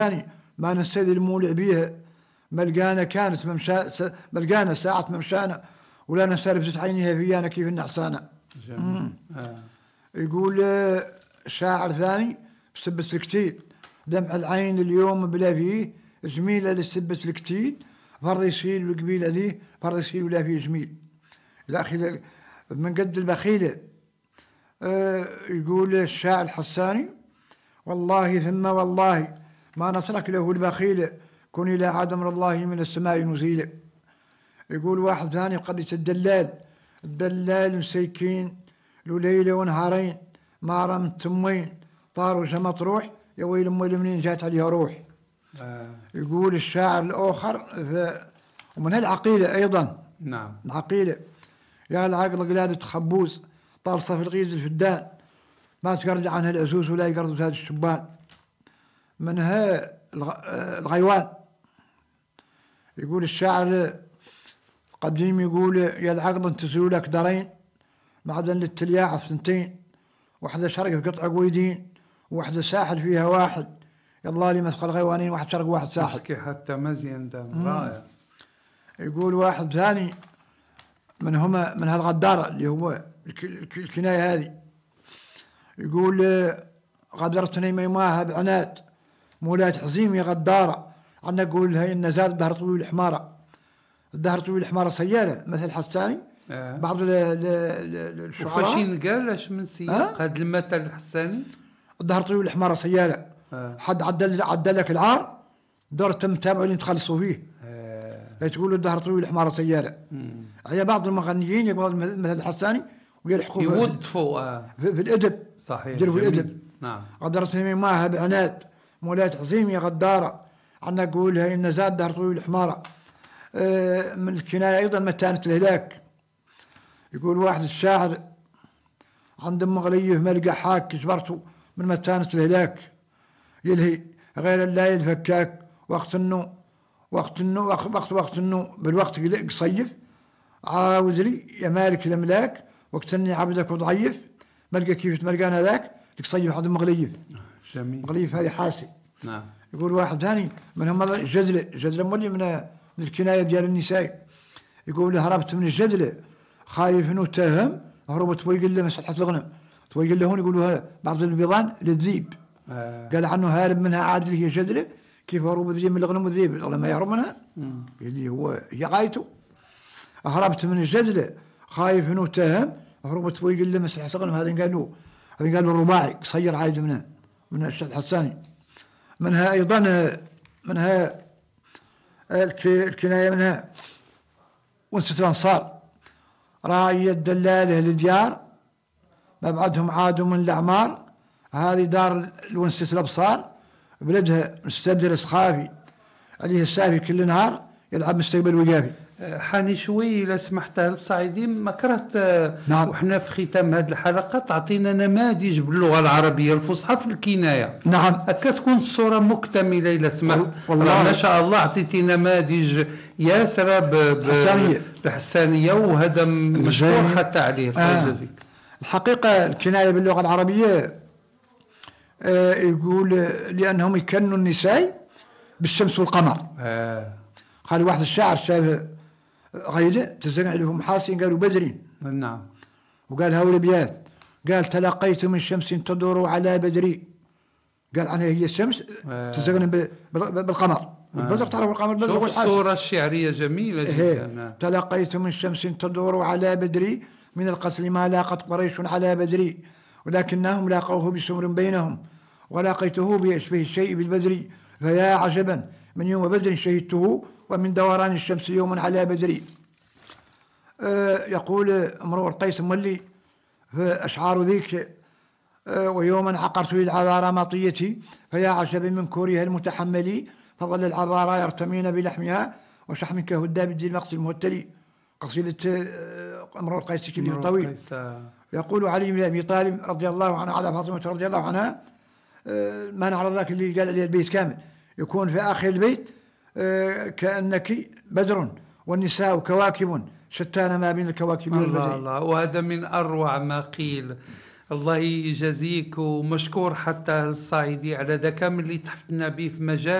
ثاني ما نستدي المولع بيها ملقانا كانت ملقانا ساعة ممشانا ولا نستعرف زيت عينيها فيانا كيف النعسانة. يقول شاعر ثاني بسبس الكتيل دمع العين اليوم بلا فيه جميلة للسبس الكتيل فرض يسيل والقبيلة ليه فرض يسيل ولا فيه جميل. الأخي من قد البخيلة. يقول الشاعر الحساني والله ثم والله ما نترك له البخيل كن إلى عدم الله من السماء نزيل. يقول واحد ثاني قضية الدلال مسيكين له ليلة ونهارين ما رمت تموين طار وجمت روح يا ويل أمي منين جات عليها روح. يقول الشاعر الآخر ومن هالعقيلة أيضا نعم العقيلة يا العقل قلادة خبوز طارصة في الغيز الفدان ما تقرج عنها العزوز ولا يقرض هذا الشبان. منها الغيوان. يقول الشاعر القديم يقول يا العقل انت زولك دارين معدن للتلياع ثنتين واحدة شرق في قطع قويدين وواحدة ساحل فيها واحد يالله لي مثقل غيوانين واحد شرق واحد ساحل حتى مزين ده رائع. يقول واحد ثاني من هالغدارة اللي هو الكناية هذه يقول غدرتني ميماها بعناد مولاة حزيم يا غدارة عنا نقول هاي النزال الدهر طويل حمارة الدهر طويل حمارة سيارة مثل حساني. بعض الشعراء وفاشين قال ايش من سياق هذا المثل الحساني الدهر طويل حمارة سيارة. حد عدل لك العار دور تم تابعوا اللي تخلصوا فيه. لا تقولوا الدهر طويل حمارة سيارة. هي بعض المغنيين يقول مثل الحساني ويلحقوا يوظفوا في الأدب صحيح في الأدب. نعم غدرتني معها بعناد مولاة عظيم يا غدارة عنا نقول هاي النزاد دهر طويل حمارة. من الكناية أيضا متانة الهلاك. يقول واحد الشاعر عند مغليه ملقى حاك جبرته من متانة الهلاك يلهي غير الليل الفكاك وقت النو بالوقت قصيف عاوز لي يا مالك الأملاك وقت اني عبدك وضعيف ملقى كيف تملقان هذاك تصيف عند مغليه جميل مغليف هذه حاسي. نعم. يقول واحد ثاني منهم جدلة مولي من الكناية ديال النساء يقول هربت من الجدلة خايف انه تهم هربت ويقول له مسحة الغنم ويقول له هون يقولوا بعض البيضان للذيب. قال عنه هارب منها عادل هي جدلة كيف هرب الذيب من الغنم والذيب لما يهرب منها اللي هي غايته. هربت من الجدلة خايف انه تهم هربت ويقول له مسحة الغنم. هذا قالوا الرباعي قصير عايد من الشيخ الحساني. منها أيضا الكناية منها ونسة الأنصار راعي الدلالة للديار مبعدهم عادوا من الأعمار هذه دار الونسة الأبصار بلدها مستدر سخافي عليه السافي كل نهار يلعب مستقبل وقافي. حاني شوي إذا سمحت للصعيدين ما كرهت نعم. وإحنا في ختام هذه الحلقة تعطينا نماذج باللغة العربية الفصحى في الكناية. نعم. هكا تكون الصورة مكتملة إذا سمحت. والله ما شاء الله أعطيتي نماذج ياسرة بالحسانية وهذا مشكور حتى عليه. الحقيقة الكناية باللغة العربية يقول لأنهم يكنوا النساء بالشمس والقمر. قال واحد الشاعر شاف غيلة تزرع لهم حاسين قالوا بدرين. نعم. وقال هؤلاء بيات قال تلقيت من شمس تدور على بدري قال عنها هي الشمس تزرع بالقمر. البدر تعرف القمر بدر. شوف الصورة الشعرية جميلة جدا. تلقيت من شمس تدور على بدري من القتل ما لاقت قريش على بدري ولكنهم لاقوه بسمر بينهم ولاقيته بيشبه الشيء بالبدري فيا عجبا من يوم بدر شهدته ومن دوران الشمس يوما على بدري. يقول امرؤ القيس مولي في أشعار ذيك ويوما عقرت للعذارى مطيتي فيا عجب من كورها المتحملي فظل العذارى يرتمين بلحمها وشحم كهداب ذي المقت المهتلي. قصيدة امرؤ القيس كبير طويل. يقول علي بن أبي طالب رضي الله عنه على فاطمة رضي الله عنها ما نعرف ذاك اللي قال لي البيت كامل يكون في آخر البيت كأنك بدر والنساء كواكب شتان ما بين الكواكب والبدر. الله وهذا من أروع ما قيل. الله يجازيك، ومشكور حتى الصعيدي على ذا كامل اللي تحفتنا به في مجال